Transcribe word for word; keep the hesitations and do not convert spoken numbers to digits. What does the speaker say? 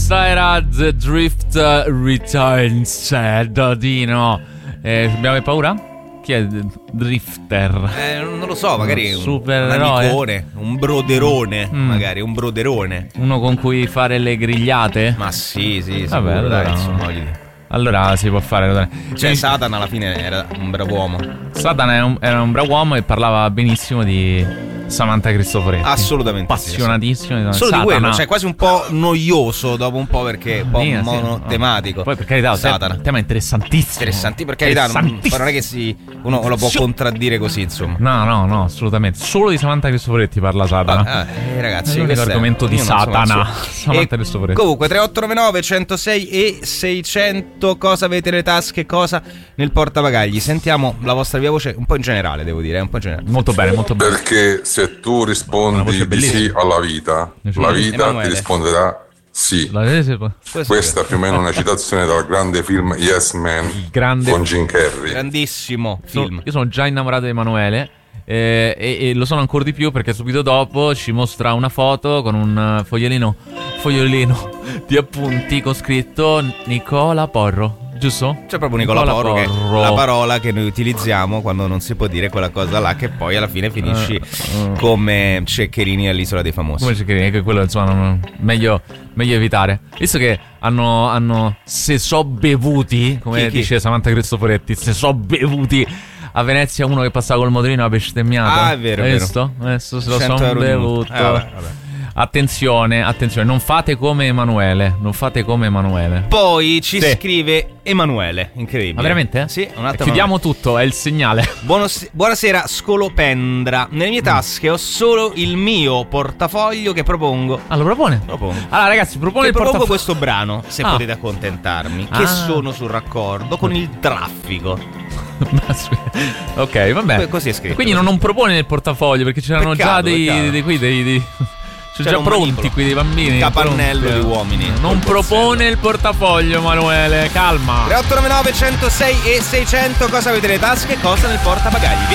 questa era The Drift Returns, eh, Dodino. Eh, abbiamo paura? Chi è Drifter? Eh, non lo so, magari un supereroe, un amicone, un broderone, mm. magari un broderone. Uno con cui fare le grigliate? Ma sì, sì, vabbè, sicuro, allora, dai, insomma, allora si può fare. Cioè, e... Satana alla fine era un bravo uomo. Satana era un, era un bravo uomo e parlava benissimo di Samantha Cristoforetti. Assolutamente appassionatissimo sì, di solo Satana. di quello, cioè quasi un po' noioso dopo un po', perché un po' sì, monotematico. Poi per carità, Satana, te, tema interessantissimo. Interessanti, per carità, non, non è che si, uno lo può sì. contraddire così, insomma. No, no, no, assolutamente. Solo di Samantha Cristoforetti parla Satana. Eh, ragazzi, è l'argomento di Satana. Samantha Cristoforetti. Comunque tre otto nove nove centosei e seicento, cosa avete nelle tasche, cosa nel portabagagli. Sentiamo la vostra via voce un po' in generale, devo dire, un po' in generale. Molto bene, molto bene. Perché se tu rispondi di sì alla vita, la vita Emanuele. ti risponderà sì. Questa è più o meno una citazione dal grande film Yes Man grande, con Jim Carrey. Grandissimo film. So, io sono già innamorato di Emanuele. Eh, e, e lo sono ancora di più perché subito dopo ci mostra una foto con un fogliolino fogliolino di appunti con scritto Nicola Porro, giusto? C'è proprio Nicola, Nicola Porro, Porro, che è la parola che noi utilizziamo quando non si può dire quella cosa là, che poi alla fine finisci uh, uh. come Ceccherini all'Isola dei Famosi. Come Ceccherini, che quello insomma non, meglio, meglio evitare. Visto che hanno, hanno se so bevuti, come chi, chi? dice Samantha Cristoforetti, se so bevuti a Venezia uno che passava col motorino ha bestemmiato. Ah, è vero, hai è visto? vero. Adesso se lo sono bevuto. Eh, vabbè, vabbè. Attenzione, attenzione, non fate come Emanuele. Non fate come Emanuele. Poi ci sì. scrive Emanuele, incredibile. Ma veramente? Sì, un'altra. Chiudiamo tutto, è il segnale. Buonos- buonasera, Scolopendra. Nelle mie tasche ho solo il mio portafoglio che propongo. Ah, lo propone? Propongo. Allora, ragazzi, propone che il propongo portafoglio. questo brano, se ah. potete accontentarmi. Che ah. sono sul raccordo con il traffico. Ok, vabbè. Così è scritto. Quindi non, non propone nel portafoglio perché c'erano peccato, già dei, dei, dei, qui dei, dei sono già pronti manipolo. Qui dei bambini. Capannello pronti. di uomini. Non propone il portafoglio, Emanuele, calma. tre otto nove nove centosei e seicento, cosa avete nelle tasche, cosa nel portabagagli. Via.